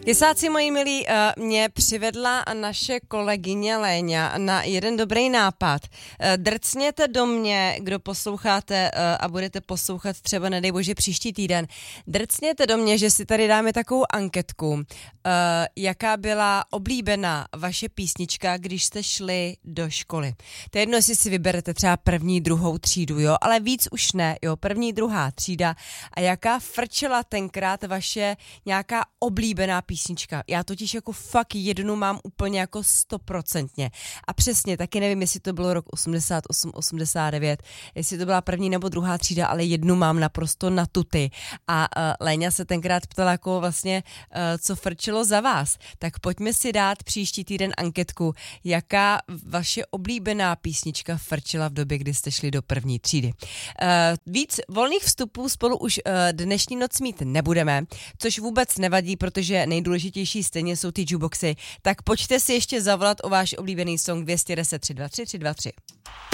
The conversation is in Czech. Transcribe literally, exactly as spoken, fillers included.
Jesáci moji milí, mě přivedla naše kolegyně Léňa na jeden dobrý nápad. Drcněte do mě, kdo posloucháte a budete poslouchat třeba, nedej bože, příští týden. Drcněte do mě, že si tady dáme takovou anketku, jaká byla oblíbená vaše písnička, když jste šli do školy. To je jedno, jestli si vyberete třeba první, druhou třídu, jo, ale víc už ne, jo, první, druhá třída a jaká frčela tenkrát vaše nějaká oblíbená písnička. Já totiž jako fakt jednu mám úplně jako stoprocentně. A přesně, taky nevím, jestli to bylo rok osmdesát osm osmdesát devět, jestli to byla první nebo druhá třída, ale jednu mám naprosto na tuty. A uh, Léňa se tenkrát ptala jako vlastně, uh, co frčelo za vás. Tak pojďme si dát příští týden anketku, jaká vaše oblíbená písnička frčela v době, kdy jste šli do první třídy. Uh, víc volných vstupů spolu už uh, dnešní noc mít nebudeme, což vůbec nevadí, protože nejdůležitější stejně jsou ty jukeboxy. Tak pojďte si ještě zavolat o váš oblíbený song dvě stě deset tři dva tři tři dva tři.